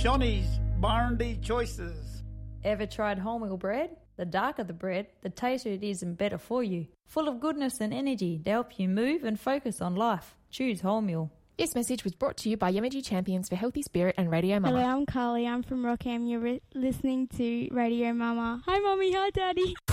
Shonny's Barndy Choices. Ever tried wholemeal bread? The darker the bread, the tastier it is and better for you. Full of goodness and energy to help you move and focus on life. Choose wholemeal. This message was brought to you by Yemeji Champions for Healthy Spirit and Radio Mama. Hello, I'm Carly. I'm from Rockham. You're listening to Radio Mama. Hi, Mommy. Hi, Daddy.